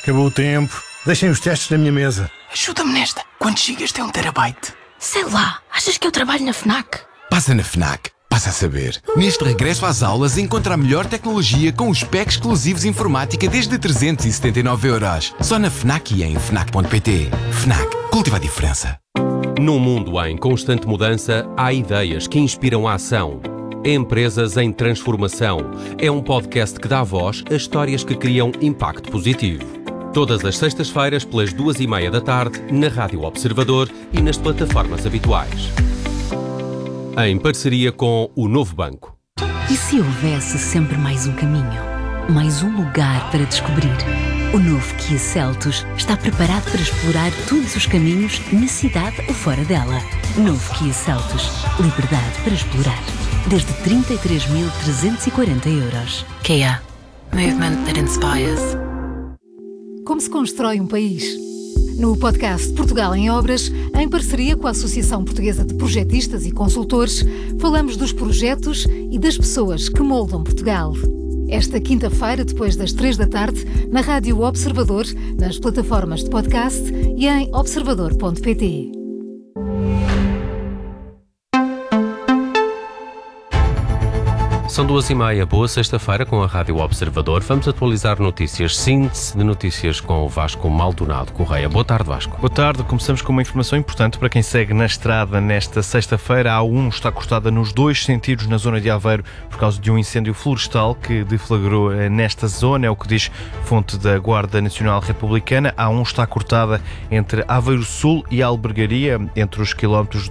Acabou o tempo. Deixem os testes na minha mesa. Ajuda-me nesta. Quantos gigas tem 1 terabyte? Sei lá, achas que eu trabalho na FNAC? Passa na FNAC. Passa a saber. Neste regresso às aulas, encontra a melhor tecnologia com os packs exclusivos informática desde 379€. Só na FNAC e em FNAC.pt. FNAC. Cultiva a diferença. Num mundo em constante mudança, há ideias que inspiram a ação. Empresas em Transformação. É um podcast que dá voz a histórias que criam impacto positivo. Todas as sextas-feiras, pelas 2:30 da tarde, na Rádio Observador e nas plataformas habituais. Em parceria com o Novo Banco. E se houvesse sempre mais um caminho? Mais um lugar para descobrir? O novo Kia Seltos está preparado para explorar todos os caminhos na cidade ou fora dela. Novo Kia Seltos. Liberdade para explorar. Desde 33.340€. Kia. Movement that inspires. Como se constrói um país? No podcast Portugal em Obras, em parceria com a Associação Portuguesa de Projetistas e Consultores, falamos dos projetos e das pessoas que moldam Portugal. Esta quinta-feira, depois das 3 da tarde, na Rádio Observador, nas plataformas de podcast e em observador.pt. São 2:30, boa sexta-feira com a Rádio Observador. Vamos atualizar notícias, síntese de notícias com o Vasco Maldonado Correia. Boa tarde, Vasco. Boa tarde, começamos com uma informação importante para quem segue na estrada nesta sexta-feira. A A1 está cortada nos 2 sentidos na zona de Aveiro por causa de um incêndio florestal que deflagrou nesta zona, é o que diz fonte da Guarda Nacional Republicana. A A1 está cortada entre Aveiro Sul e Albergaria, entre os quilómetros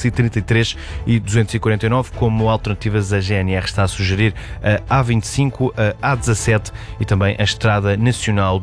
233 e 249, como alternativas a GNR está a sugerir a A25, a A17 e também a Estrada Nacional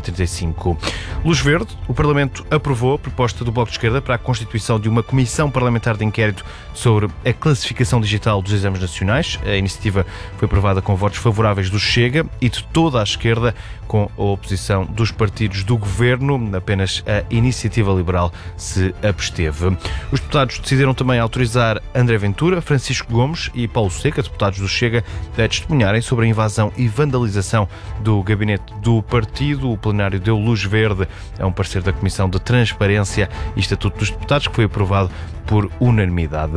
235. Luz verde, o Parlamento aprovou a proposta do Bloco de Esquerda para a constituição de uma comissão parlamentar de inquérito sobre a classificação digital dos exames nacionais. A iniciativa foi aprovada com votos favoráveis do Chega e de toda a esquerda, com a oposição dos partidos do governo. Apenas a Iniciativa Liberal se absteve. Os deputados decidiram também autorizar André Ventura, Francisco Gomes e Paulo Seca, deputados do Chega, a testemunharem sobre a invasão e vandalização do gabinete do partido. O plenário deu luz verde a um parecer da Comissão de Transparência e Estatuto dos Deputados, que foi aprovado por unanimidade.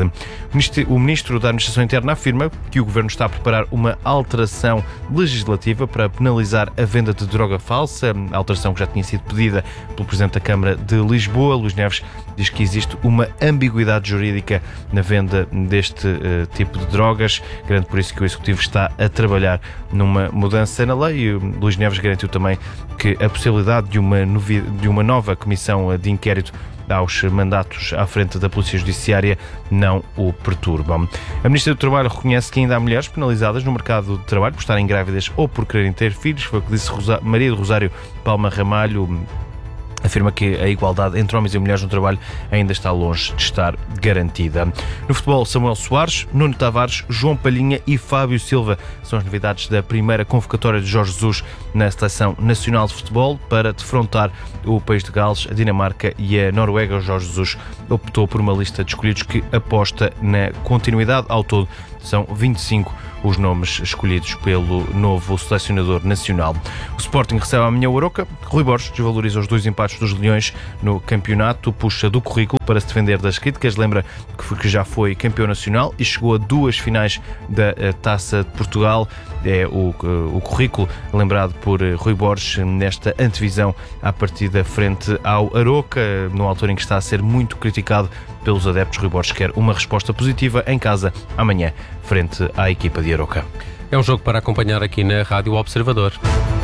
O Ministro da Administração Interna afirma que o Governo está a preparar uma alteração legislativa para penalizar a venda de droga falsa, a alteração que já tinha sido pedida pelo Presidente da Câmara de Lisboa. Luís Neves diz que existe uma ambiguidade jurídica na venda deste tipo de drogas, garante por isso que o Executivo está a trabalhar numa mudança na lei. E Luís Neves garantiu também que a possibilidade de uma nova comissão de inquérito aos mandatos à frente da Polícia Judiciária não o perturbam. A Ministra do Trabalho reconhece que ainda há mulheres penalizadas no mercado de trabalho por estarem grávidas ou por quererem ter filhos. Foi o que disse Maria do Rosário Palma Ramalho. Afirma que a igualdade entre homens e mulheres no trabalho ainda está longe de estar garantida. No futebol, Samuel Soares, Nuno Tavares, João Palhinha e Fábio Silva são as novidades da primeira convocatória de Jorge Jesus na Seleção Nacional de Futebol para defrontar o país de Gales, a Dinamarca e a Noruega. O Jorge Jesus optou por uma lista de escolhidos que aposta na continuidade. Ao todo, são 25 os nomes escolhidos pelo novo selecionador nacional. O Sporting recebe amanhã o Aroca. Rui Borges desvaloriza os 2 empates dos Leões no campeonato, puxa do currículo para se defender das críticas. Lembra que já foi campeão nacional e chegou a 2 finais da Taça de Portugal. É o currículo lembrado por Rui Borges nesta antevisão à partida frente ao Aroca, numa altura em que está a ser muito criticado pelos adeptos. Rui Borges quer uma resposta positiva em casa amanhã, frente à equipa de Aroca. É um jogo para acompanhar aqui na Rádio Observador.